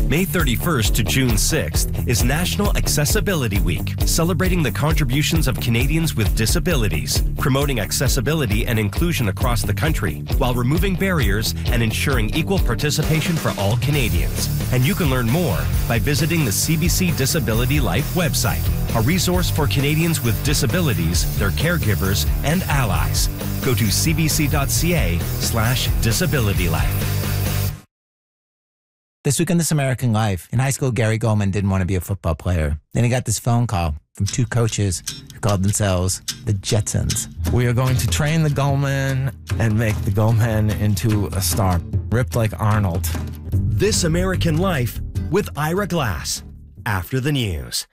May 31st to June 6th is National Accessibility Week, celebrating the contributions of Canadians with disabilities, promoting accessibility and inclusion across the country, while removing barriers and ensuring equal participation for all Canadians. And you can learn more by visiting the CBC Disability Life website, a resource for Canadians with disabilities, their caregivers, and allies. Go to cbc.ca/disabilitylife. This week on This American Life, in high school, Gary Goldman didn't want to be a football player. Then he got this phone call from two coaches who called themselves the Jetsons. We are going to train the Goldman and make the Goldman into a star, ripped like Arnold. This American Life with Ira Glass, after the news.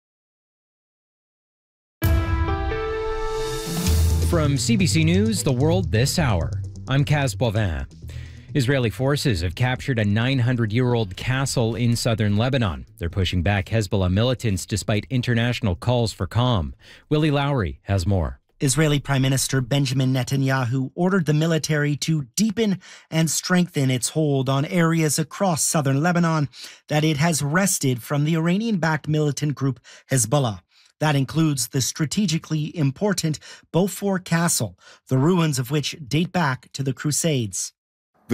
From CBC News, The World This Hour, I'm Kaz Bovin. Israeli forces have captured a 900-year-old castle in southern Lebanon. They're pushing back Hezbollah militants despite international calls for calm. Willie Lowry has more. Israeli Prime Minister Benjamin Netanyahu ordered the military to deepen and strengthen its hold on areas across southern Lebanon that it has wrested from the Iranian-backed militant group Hezbollah. That includes the strategically important Beaufort Castle, the ruins of which date back to the Crusades. The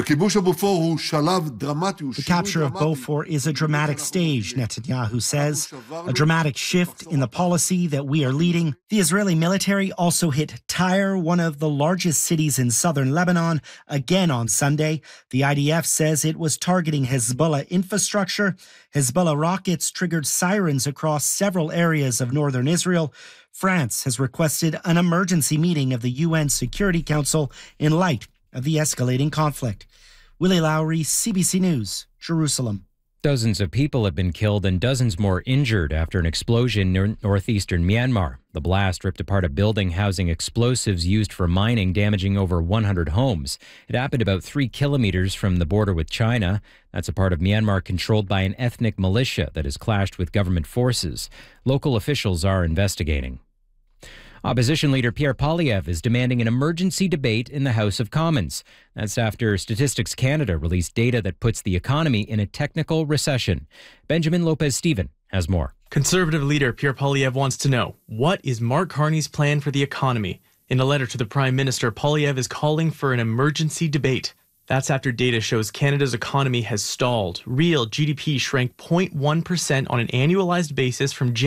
capture of Beaufort is a dramatic stage, Netanyahu says, a dramatic shift in the policy that we are leading. The Israeli military also hit Tyre, one of the largest cities in southern Lebanon, again on Sunday. The IDF says it was targeting Hezbollah infrastructure. Hezbollah rockets triggered sirens across several areas of northern Israel. France has requested an emergency meeting of the UN Security Council in light of the escalating conflict. Willie Lowry, CBC News, Jerusalem. Dozens of people have been killed and dozens more injured after an explosion near northeastern Myanmar. The blast ripped apart a building housing explosives used for mining, damaging over 100 homes. It happened about 3 kilometers from the border with China. That's a part of Myanmar controlled by an ethnic militia that has clashed with government forces. Local officials are investigating. Opposition leader Pierre Poilievre is demanding an emergency debate in the House of Commons. That's after Statistics Canada released data that puts the economy in a technical recession. Benjamin Lopez-Steven has more. Conservative leader Pierre Poilievre wants to know, what is Mark Carney's plan for the economy? In a letter to the Prime Minister, Poilievre is calling for an emergency debate. That's after data shows Canada's economy has stalled. Real GDP shrank 0.1% on an annualized basis from